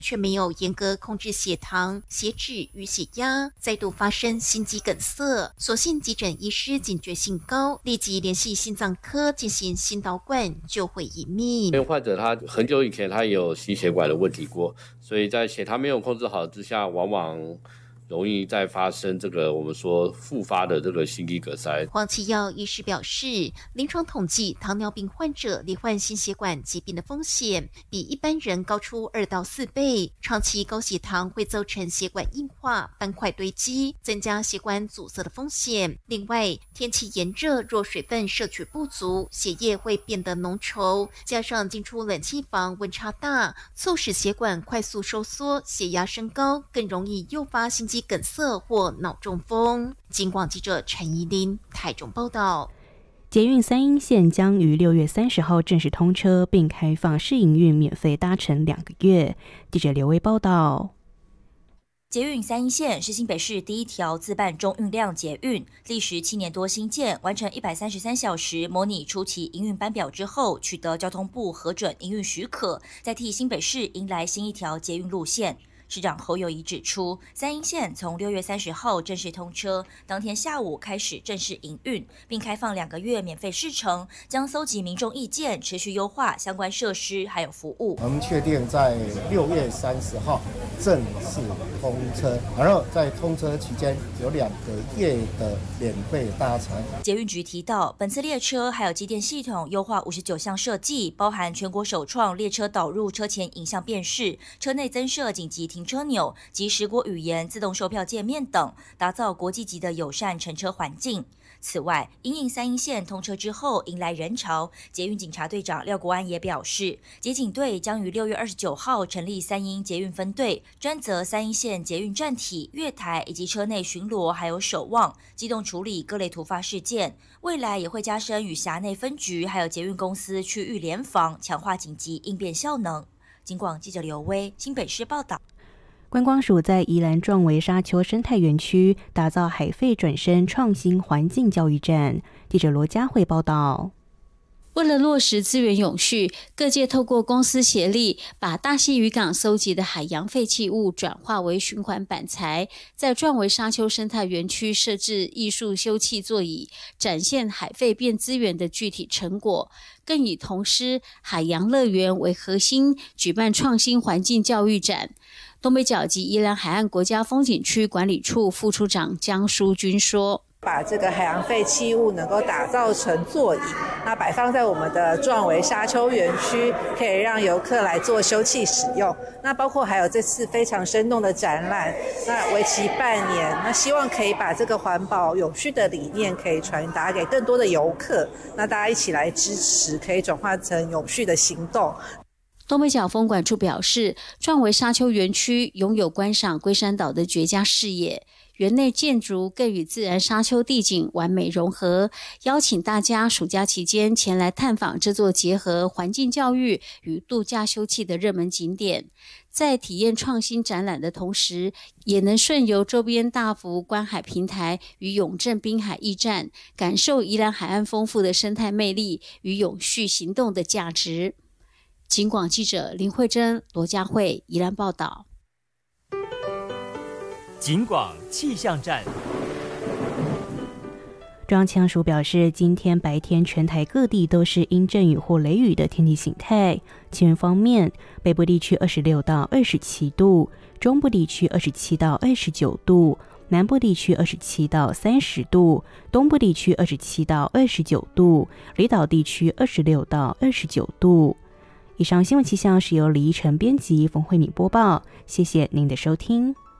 却没有严格控制血糖、血脂与血压，再度发生心肌梗塞。所幸急诊医师警觉性高，立即联系心脏科进行心导管救回一命。 因为患者他很久以前他也有心血管的问题过，所以在血糖没有控制好之下，往往容易再发生这个我们说复发的这个心肌梗塞。 黄启耀医师表示，临床统计，糖尿病患者罹患心血管疾病的风险比一般人高出2到4倍。长期高血糖会造成血管硬化、斑块堆积，增加血管阻塞的风险。另外，天气炎热，若水分摄取不足，血液会变得浓稠，加上进出冷气房温差大，促使血管快速收缩，血压升高，更容易诱发心肌梗塞或脑中风。警广记者陈怡琳台中报道。 捷运三鶯线将于6月30号正式通车，并开放试营运免费搭乘2个月。记者刘威报道。 捷运三鶯线是新北市第一条自办中运量捷运，历时7年多新建，完成133小时模拟初期营运班表之后，取得交通部核准营运许可，再替新北市迎来新一条捷运路线。市长侯友宜指出，三鶯线从6月30号正式通车，当天下午开始正式营运，并开放2个月免费试乘，将搜集民众意见，持续优化相关设施还有服务。 我们确定在6月30号正式通车，然后在通车期间有2个月的免费搭乘。 捷运局提到，本次列车还有机电系统优化59项设计，包含全国首创列车导入车前影像辨识、车内增设紧急停车钮及10国语言自动售票界面等，打造国际级的友善乘车环境。此外，因应三鶯线通车之后迎来人潮，捷运警察队长廖国安也表示，捷警队将于6月29号成立三鶯捷运分队，专责三鶯线捷运站体、月台以及车内巡逻还有守望，机动处理各类突发事件。未来也会加深与辖内分局还有捷运公司区域联防，强化紧急应变效能。警广记者刘威新北市报道。 观光署在宜兰壮围沙丘生态园区打造海废转生创新环境教育站。记者罗佳慧报道。 为了落实资源永续，各界透过公司协力，把大溪渔港搜集的海洋废弃物转化为循环板材，在壮围沙丘生态园区设置艺术休憩座椅，展现海废变资源的具体成果，更以童诗海洋乐园为核心，举办创新环境教育展。东北角及宜兰海岸国家风景区管理处副处长江淑君说， 把这个海洋废弃物能够打造成座椅，那摆放在我们的壮围沙丘园区，可以让游客来做休憩使用。那包括还有这次非常生动的展览，那为期半年，那希望可以把这个环保永续的理念可以传达给更多的游客，那大家一起来支持，可以转化成永续的行动。 东北角风管处表示，壮围沙丘园区拥有观赏龟山岛的绝佳视野，园内建筑更与自然沙丘地景完美融合，邀请大家暑假期间前来探访这座结合环境教育与度假休憩的热门景点。在体验创新展览的同时，也能顺游周边大幅观海平台与永正滨海驿站，感受宜兰海岸丰富的生态魅力与永续行动的价值。警广记者林慧珍、罗佳慧宜兰报道。 警广气象站。 中央气象署表示，今天白天全台各地都是阴阵雨或雷雨的天气形态。气温方面，北部地区26到27度，中部地区27到29度，南部地区27到30度，东部地区27到29度，离岛地区26到29度。以上新闻气象是由李依晨编辑，冯慧敏播报，谢谢您的收听。